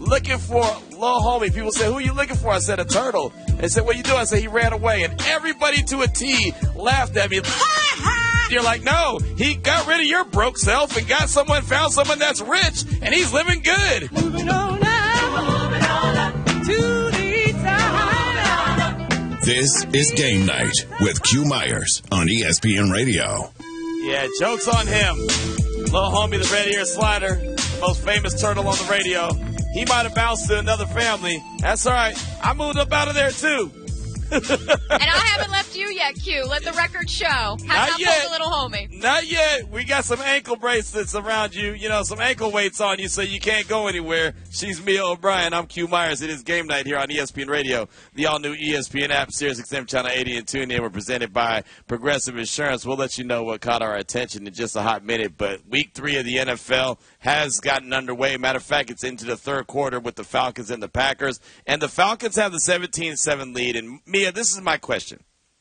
looking for little homie. People say, who are you looking for? I said, a turtle. They said, what you doing? I said, he ran away. And everybody to a T laughed at me. You're like, no, he got rid of your broke self and found someone that's rich, and he's living good. Moving on up to the top. This is Game Night with Q Myers on ESPN Radio. Yeah, joke's on him. Little homie, the red ear slider, the most famous turtle on the radio. He might have bounced to another family. That's all right. I moved up out of there, too. And I haven't left you yet, Q. Let the record show. Have not yet, little homie. Not yet. We got some ankle bracelets around you. You know, some ankle weights on you so you can't go anywhere. She's Mia O'Brien. I'm Q Myers. It is Game Night here on ESPN Radio. The all-new ESPN app, SiriusXM Channel 80 and TuneIn. We're presented by Progressive Insurance. We'll let you know what caught our attention in just a hot minute. But Week 3 of the NFL has gotten underway. Matter of fact, it's into the third quarter with the Falcons and the Packers. And the Falcons have the 17-7 lead. And Mia, this is my question.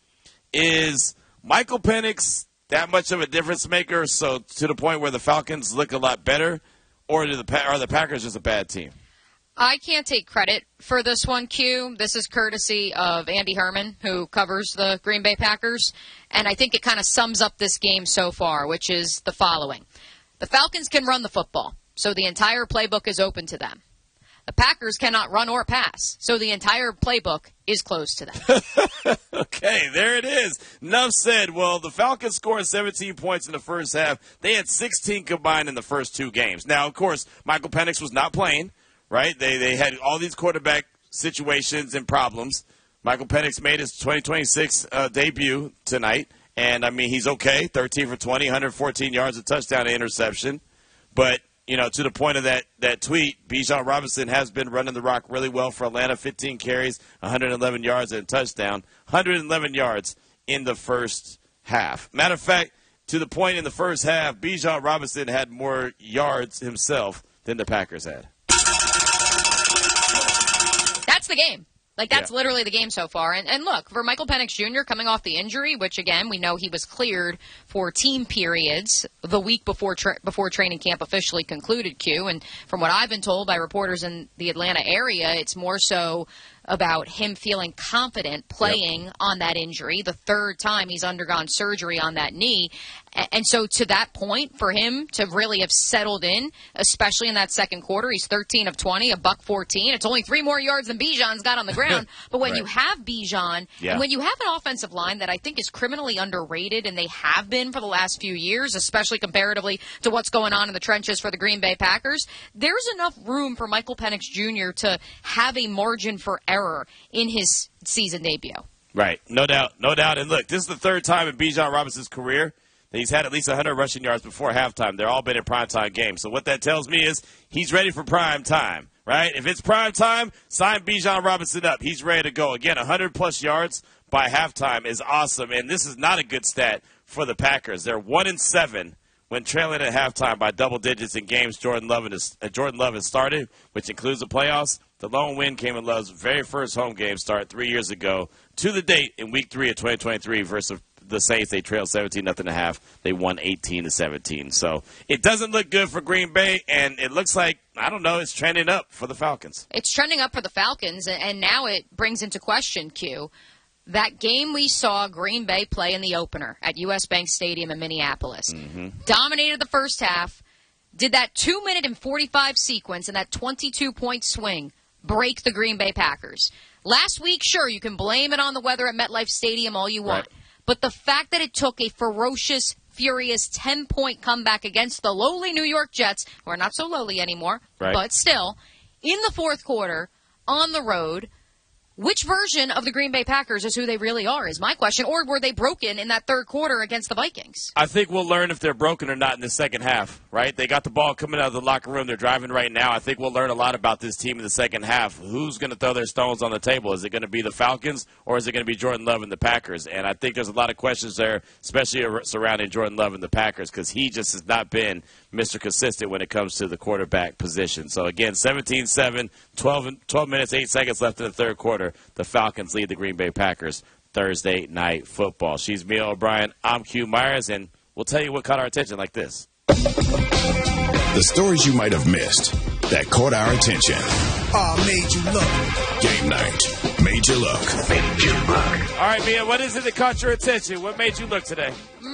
Is Michael Penix that much of a difference maker, so to the point where the Falcons look a lot better, or are the Packers just a bad team? I can't take credit for this one, Q. This is courtesy of Andy Herman, who covers the Green Bay Packers, and I think it kind of sums up this game so far, which is the following. The Falcons can run the football, so the entire playbook is open to them. The Packers cannot run or pass, so the entire playbook is closed to them. Okay, there it is. Enough said. Well, the Falcons scored 17 points in the first half. They had 16 combined in the first two games. Now, of course, Michael Penix was not playing, right? They had all these quarterback situations and problems. Michael Penix made his 2026 debut tonight, and, I mean, he's okay, 13 for 20, 114 yards, a touchdown, and interception. But you know, to the point of that tweet, Bijan Robinson has been running the rock really well for Atlanta. 15 carries, 111 yards, and a touchdown. 111 yards in the first half. Matter of fact, to the point in the first half, Bijan Robinson had more yards himself than the Packers had. That's the game. Like, that's literally the game so far. And look, for Michael Penix Jr. coming off the injury, which, again, we know he was cleared for team periods the week before training camp officially concluded, Q. And from what I've been told by reporters in the Atlanta area, it's more so about him feeling confident playing on that injury, the third time he's undergone surgery on that knee. And so to that point, for him to really have settled in, especially in that second quarter, he's 13 of 20, $114. It's only 3 more yards than Bijan's got on the ground. But when you have Bijan, and when you have an offensive line that I think is criminally underrated, and they have been for the last few years, especially comparatively to what's going on in the trenches for the Green Bay Packers, there's enough room for Michael Penix Jr. to have a margin for error in his season debut. Right, no doubt, no doubt. And look, this is the third time in Bijan Robinson's career that he's had at least 100 rushing yards before halftime. They're all been in primetime games. So what that tells me is he's ready for prime time, right? If it's prime time, sign Bijan Robinson up. He's ready to go. Again, 100-plus yards by halftime is awesome, and this is not a good stat for the Packers. They're 1-7 when trailing at halftime by double digits in games Jordan Love has started, which includes the playoffs. The lone win came in Love's very first home game start 3 years ago to the date in Week 3 of 2023 versus the Saints. They trailed 17-0.5. They won 18-17. So it doesn't look good for Green Bay, and it looks like, I don't know, it's trending up for the Falcons. It's trending up for the Falcons, and now it brings into question, Q, that game we saw Green Bay play in the opener at US Bank Stadium in Minneapolis. Dominated the first half, did that 2-minute and 45 sequence and that 22-point swing break the Green Bay Packers. Last week, sure, you can blame it on the weather at MetLife Stadium all you want. Right. But the fact that it took a ferocious, furious 10-point comeback against the lowly New York Jets, who are not so lowly anymore, but still, in the fourth quarter, on the road, which version of the Green Bay Packers is who they really are, is my question. Or were they broken in that third quarter against the Vikings? I think we'll learn if they're broken or not in the second half, right? They got the ball coming out of the locker room. They're driving right now. I think we'll learn a lot about this team in the second half. Who's going to throw their stones on the table? Is it going to be the Falcons or is it going to be Jordan Love and the Packers? And I think there's a lot of questions there, especially surrounding Jordan Love and the Packers, because he just has not been Mr. Consistent when it comes to the quarterback position. So, again, 17-7, 12 minutes, 8 seconds left in the third quarter. The Falcons lead the Green Bay Packers Thursday Night Football. She's Mia O'Brien. I'm Q Myers, and we'll tell you what caught our attention like this. The stories you might have missed that caught our attention. Made you look. Game night. Made you look. All right, Mia, what is it that caught your attention? What made you look today?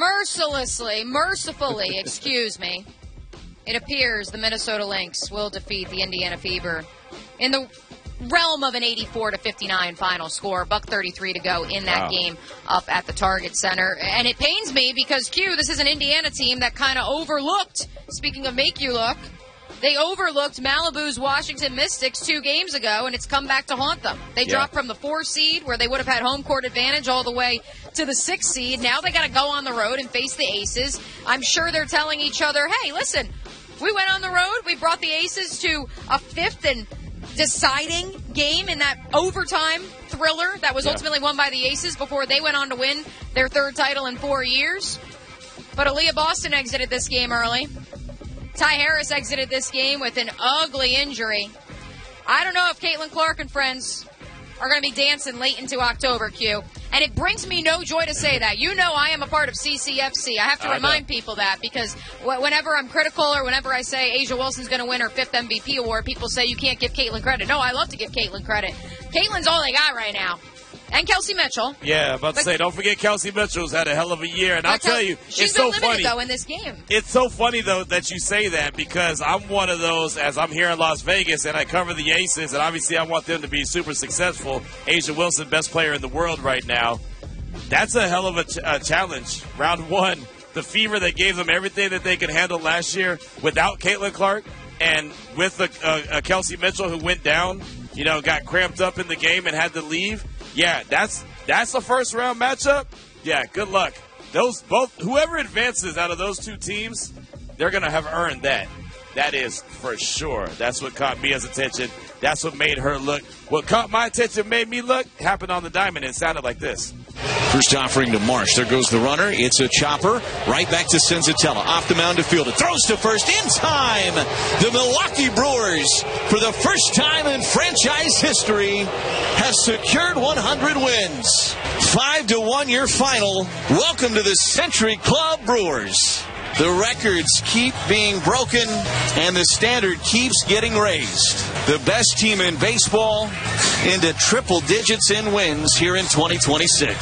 Mercifully, excuse me, it appears the Minnesota Lynx will defeat the Indiana Fever in the realm of an 84-59 final score. $1:33 to go in that game up at the Target Center. And it pains me because, this is an Indiana team that kind of overlooked, speaking of make you look, they overlooked Malibu's Washington Mystics 2 games ago, and it's come back to haunt them. They dropped from the 4 seed, where they would have had home court advantage, all the way to the 6 seed. Now they got to go on the road and face the Aces. I'm sure they're telling each other, hey, listen, we went on the road, we brought the Aces to a 5th and deciding game in that overtime thriller that was ultimately won by the Aces before they went on to win their 3rd title in 4 years. But Aaliyah Boston exited this game early. Ty Harris exited this game with an ugly injury. I don't know if Caitlin Clark and friends are going to be dancing late into October, Q. And it brings me no joy to say that. You know I am a part of CCFC. I have to remind people that because whenever I'm critical or whenever I say A'ja Wilson's going to win her 5th MVP award, people say you can't give Caitlin credit. No, I love to give Caitlin credit. Caitlin's all they got right now. And Kelsey Mitchell. Yeah, about to say, don't forget Kelsey Mitchell's had a hell of a year. And I'll tell you, it's so funny. Though, in this game. It's so funny, though, that you say that because I'm one of those, as I'm here in Las Vegas and I cover the Aces, and obviously I want them to be super successful. A'ja Wilson, best player in the world right now. That's a hell of a challenge. Round 1, the Fever that gave them everything that they could handle last year without Caitlin Clark and with a Kelsey Mitchell who went down, got cramped up in the game and had to leave. Yeah, that's a first round matchup. Yeah, good luck. Whoever advances out of those 2 teams, they're going to have earned that. That is for sure. That's what caught Mia's attention. That's what made her look. What caught my attention, made me look, happened on the diamond. It sounded like this. First offering to Marsh. There goes the runner. It's a chopper. Right back to Senzatella. Off the mound to field. It throws to first in time. The Milwaukee Brewers, for the first time in franchise history, have secured 100 wins. 5-1 your final. Welcome to the Century Club Brewers. The records keep being broken, and the standard keeps getting raised. The best team in baseball into triple digits in wins here in 2026.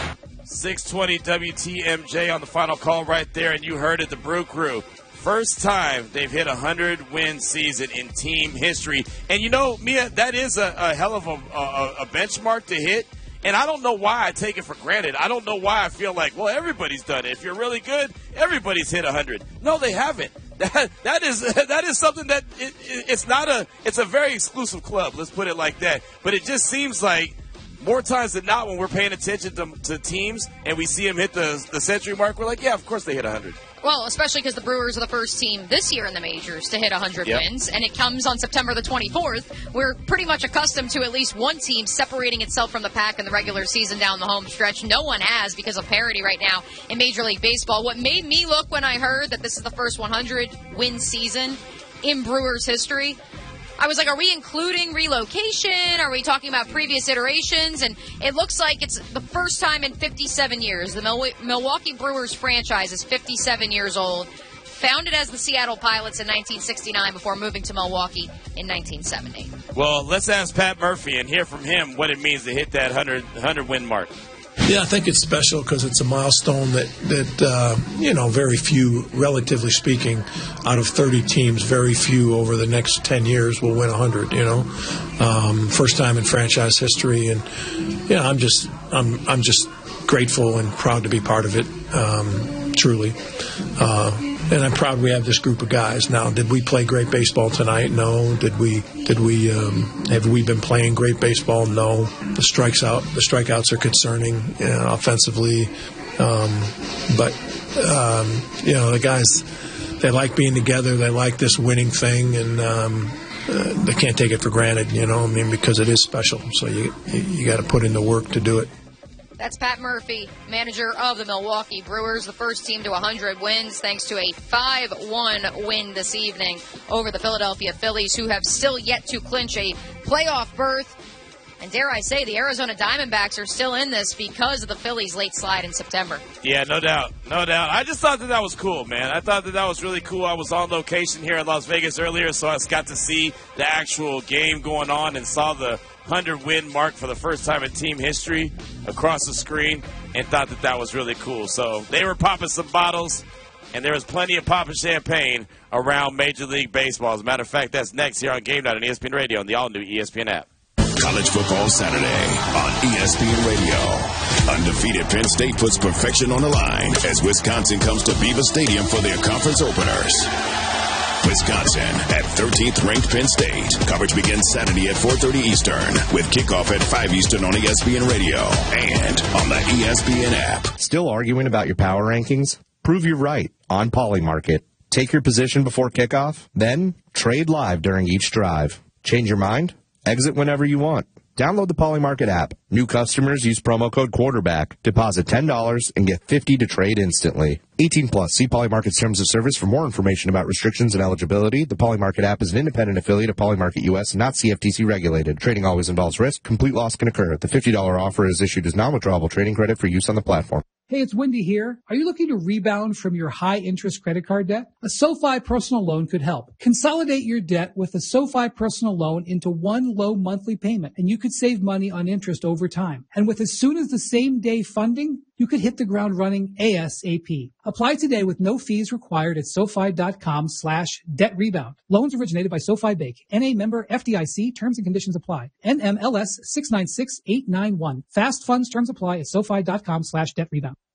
620 WTMJ on the final call right there, and you heard it, the Brew Crew. First time they've hit 100-win season in team history. And Mia, that is a hell of a benchmark to hit. And I don't know why I take it for granted. I don't know why I feel like, well, everybody's done it. If you're really good, everybody's hit 100. No, they haven't. That is something that it's a very exclusive club. Let's put it like that. But it just seems like more times than not when we're paying attention to teams and we see them hit the century mark, we're like, yeah, of course they hit 100. Well, especially because the Brewers are the first team this year in the majors to hit 100 wins, and it comes on September the 24th. We're pretty much accustomed to at least one team separating itself from the pack in the regular season down the home stretch. No one has because of parity right now in Major League Baseball. What made me look when I heard that this is the first 100-win season in Brewers history, I was like, are we including relocation? Are we talking about previous iterations? And it looks like it's the first time in 57 years. The Milwaukee Brewers franchise is 57 years old. Founded as the Seattle Pilots in 1969 before moving to Milwaukee in 1970. Well, let's ask Pat Murphy and hear from him what it means to hit that 100-win mark. Yeah, I think it's special because it's a milestone that very few, relatively speaking, out of 30 teams, very few over the next 10 years will win 100. First time in franchise history, and I'm just grateful and proud to be part of it. Truly. And I'm proud we have this group of guys. Now, did we play great baseball tonight? No. Have we been playing great baseball? No. The strikeouts are concerning offensively. The guys, they like being together. They like this winning thing, and they can't take it for granted, because it is special. So you got to put in the work to do it. That's Pat Murphy, manager of the Milwaukee Brewers, the first team to 100 wins thanks to a 5-1 win this evening over the Philadelphia Phillies, who have still yet to clinch a playoff berth. And dare I say, the Arizona Diamondbacks are still in this because of the Phillies' late slide in September. Yeah, no doubt. No doubt. I just thought that was cool, man. I thought that was really cool. I was on location here in Las Vegas earlier, so I got to see the actual game going on and saw the 100-win mark for the first time in team history across the screen and thought that was really cool. So they were popping some bottles, and there was plenty of popping champagne around Major League Baseball. As a matter of fact, that's next here on Game Night on ESPN Radio and the all-new ESPN app. College football Saturday on ESPN Radio. Undefeated Penn State puts perfection on the line as Wisconsin comes to Beaver Stadium for their conference openers. Wisconsin at 13th ranked Penn State. Coverage begins Saturday at 4:30 Eastern with kickoff at 5 Eastern on ESPN Radio and on the ESPN app. Still arguing about your power rankings? Prove you're right on Polymarket. Take your position before kickoff, then trade live during each drive. Change your mind? Exit whenever you want. Download the Polymarket app. New customers use promo code quarterback. Deposit $10 and get $50 to trade instantly. 18 plus. See Polymarket's terms of service for more information about restrictions and eligibility. The Polymarket app is an independent affiliate of Polymarket US, not CFTC regulated. Trading always involves risk. Complete loss can occur. The $50 offer is issued as non-withdrawable trading credit for use on the platform. Hey, it's Wendy here. Are you looking to rebound from your high-interest credit card debt? A SoFi personal loan could help. Consolidate your debt with a SoFi personal loan into one low monthly payment, and you could save money on interest over time. And with as soon as the same day funding, you could hit the ground running ASAP. Apply today with no fees required at SoFi.com/debt-rebound. Loans originated by SoFi Bank. NA member FDIC. Terms and conditions apply. NMLS 696891. Fast funds terms apply at SoFi.com/debt-rebound.